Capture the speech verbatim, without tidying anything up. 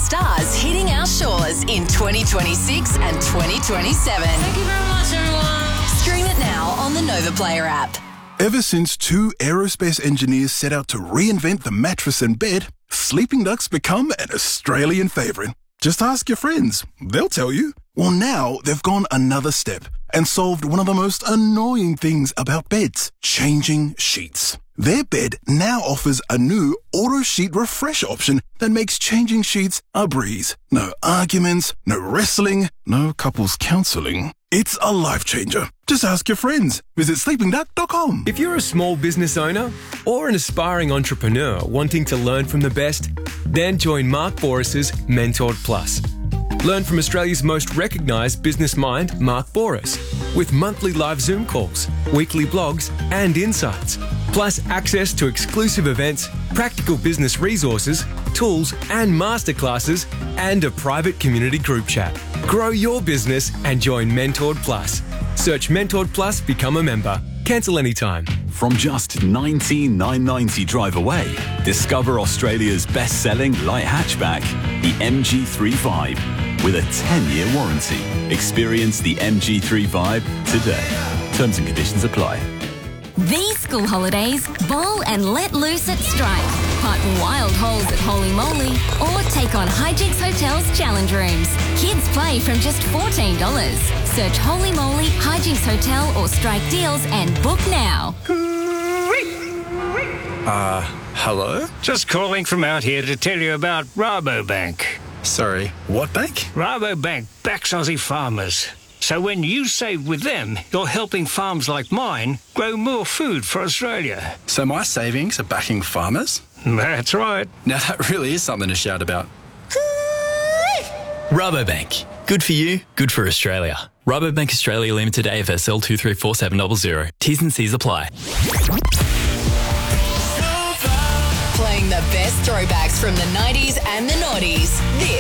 stars hitting our shores in twenty twenty-six and twenty twenty-seven. Thank you very much, everyone. Stream it now on the Nova Player app. Ever since two aerospace engineers set out to reinvent the mattress and bed, sleeping ducks become an Australian favourite. Just ask your friends. They'll tell you. Well, now they've gone another step and solved one of the most annoying things about beds, changing sheets. Their bed now offers a new auto sheet refresh option that makes changing sheets a breeze. No arguments, no wrestling, no couples counselling. It's a life changer. Just ask your friends. Visit sleeping duck dot com. If you're a small business owner or an aspiring entrepreneur wanting to learn from the best, then join Mark Boris's Mentored Plus. Learn from Australia's most recognised business mind, Mark Boris, with monthly live Zoom calls, weekly blogs and insights, plus access to exclusive events, practical business resources, tools and masterclasses, and a private community group chat. Grow your business and join Mentored Plus. Search Mentored Plus, become a member. Cancel anytime. From just nineteen thousand nine hundred ninety drive away, discover Australia's best-selling light hatchback, the M G three Vibe, with a ten-year warranty. Experience the M G three Vibe today. Terms and conditions apply. These school holidays, bowl and let loose at Strike. Hunt wild holes at Holy Moly or take on Hijinks Hotel's challenge rooms. Kids play from just fourteen dollars. Search Holy Moly, Hijinks Hotel or Strike deals and book now. Uh, hello? Just calling from out here to tell you about Rabobank. Sorry, what bank? Rabobank backs Aussie farmers. So when you save with them, you're helping farms like mine grow more food for Australia. So my savings are backing farmers? That's right. Now that really is something to shout about. Rabobank. Good for you, good for Australia. Rabobank Australia Limited, A F S L two three four seven zero zero. T's and C's apply. Playing the best throwbacks from the nineties and the noughties. This